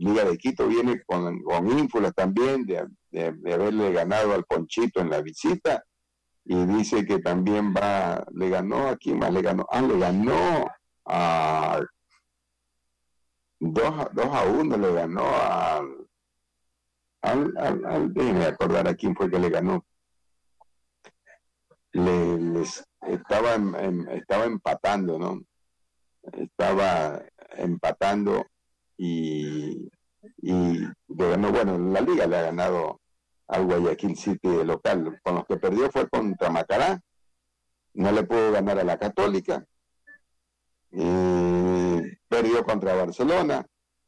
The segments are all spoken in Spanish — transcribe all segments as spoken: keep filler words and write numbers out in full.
Liga de Quito viene con, con ínfulas también de, de, de haberle ganado al Ponchito en la visita, y dice que también va, le ganó, ¿a quién más le ganó? Ah, le ganó a dos a uno, le ganó al, al, al, al déjeme acordar a quién fue que le ganó. Le, les, estaba, en, estaba empatando, ¿no? Estaba empatando y, y le ganó, bueno, la liga le ha ganado al Guayaquil City de local. Con los que perdió fue contra Macará, no le pudo ganar a la Católica, y perdió contra Barcelona,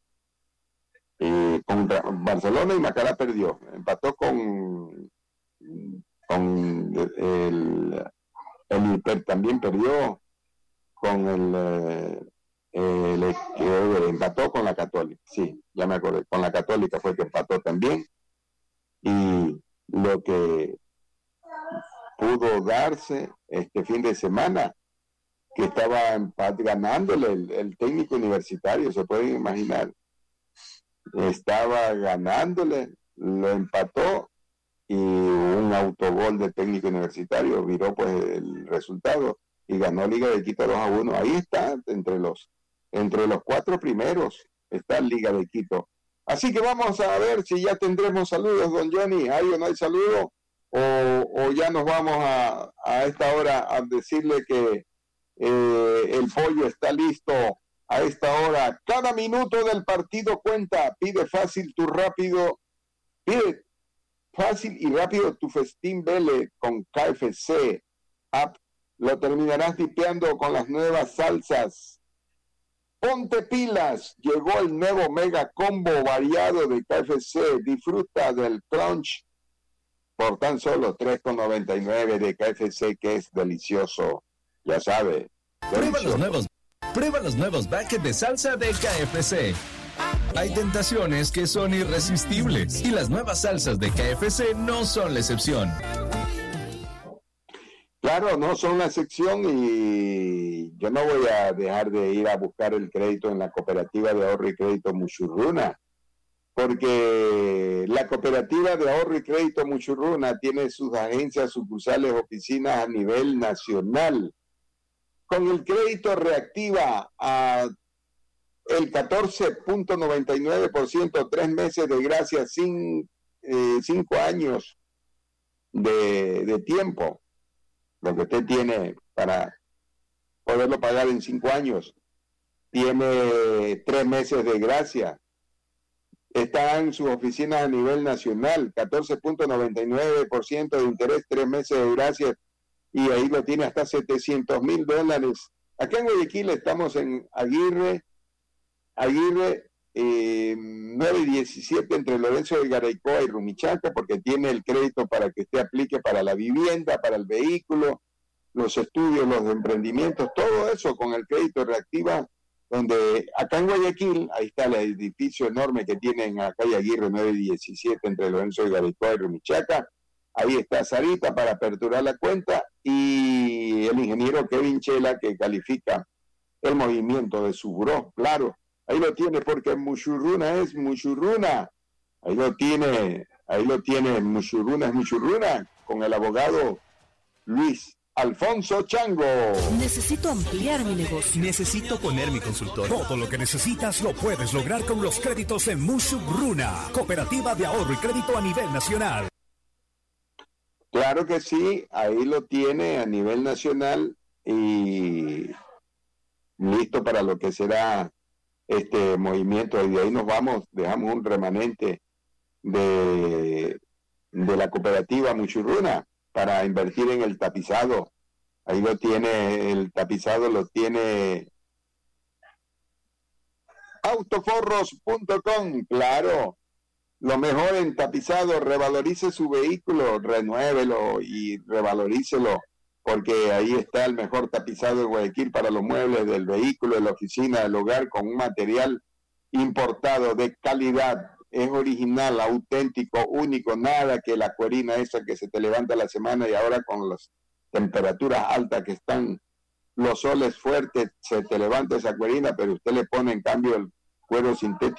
y contra Barcelona y Macará perdió, empató con con el, el Inter, también perdió con el, el, el, el empató con la Católica, sí, ya me acordé, con la Católica fue que empató también, y lo que pudo darse este fin de semana, que estaba empat, ganándole el, el técnico universitario, se pueden imaginar, estaba ganándole, lo empató, y un autogol de técnico universitario viró pues el resultado y ganó Liga de Quito dos a uno. Ahí está, entre los entre los cuatro primeros está Liga de Quito. Así que vamos a ver si ya tendremos saludos, don Johnny. ¿Hay o no hay saludo? O, o ya nos vamos a, a esta hora a decirle que eh, el pollo está listo a esta hora. Cada minuto del partido cuenta. Pide fácil tu rápido. Pide fácil y rápido tu festín Vele con K F C App. Lo terminarás dipeando con las nuevas salsas. Ponte pilas, llegó el nuevo mega combo variado de K F C. Disfruta del crunch por tan solo tres con noventa y nueve de K F C, que es delicioso. Ya sabe. Prueba los nuevos, prueba los nuevos buckets de salsa de K F C. Hay tentaciones que son irresistibles y las nuevas salsas de K F C no son la excepción. Claro, no son la excepción, y yo no voy a dejar de ir a buscar el crédito en la cooperativa de ahorro y crédito Muchurruna, porque la cooperativa de ahorro y crédito Muchurruna tiene sus agencias, sucursales, oficinas a nivel nacional. Con el crédito reactiva a el catorce punto noventa y nueve por ciento, tres meses de gracia, sin eh, cinco años de, de tiempo, lo que usted tiene para poderlo pagar en cinco años, tiene tres meses de gracia. Está en sus oficinas a nivel nacional, catorce punto noventa y nueve por ciento de interés, tres meses de gracia, y ahí lo tiene hasta setecientos mil dólares. Acá en Guayaquil estamos en Aguirre, Aguirre eh, nueve diecisiete entre Lorenzo de Garaycoa y Rumichaca, porque tiene el crédito para que usted aplique para la vivienda, para el vehículo, los estudios, los emprendimientos, todo eso con el crédito reactiva, donde acá en Guayaquil, ahí está el edificio enorme que tienen en la calle Aguirre nueve diecisiete entre Lorenzo de Garaycoa y Rumichaca. Ahí está Sarita para aperturar la cuenta, y el ingeniero Kevin Chela, que califica el movimiento de su buró, claro. Ahí lo tiene, porque Muchurruna es Muchurruna. Ahí lo tiene, ahí lo tiene, Muchurruna es Muchurruna, con el abogado Luis Alfonso Chango. Necesito ampliar mi negocio. Necesito poner mi consultorio. Todo lo que necesitas lo puedes lograr con los créditos en Muchurruna, cooperativa de ahorro y crédito a nivel nacional. Claro que sí, ahí lo tiene a nivel nacional y listo para lo que será este movimiento, y de ahí nos vamos, dejamos un remanente de, de la cooperativa Muchurruna para invertir en el tapizado. Ahí lo tiene, el tapizado lo tiene autoforros punto com, claro, lo mejor en tapizado. Revalorice su vehículo, renuévelo y revalorícelo, porque ahí está el mejor tapizado de Guayaquil para los muebles del vehículo, de la oficina, del hogar, con un material importado de calidad. Es original, auténtico, único, nada que la cuerina esa que se te levanta la semana, y ahora con las temperaturas altas que están, los soles fuertes, se te levanta esa cuerina, pero usted le pone en cambio el cuero sintético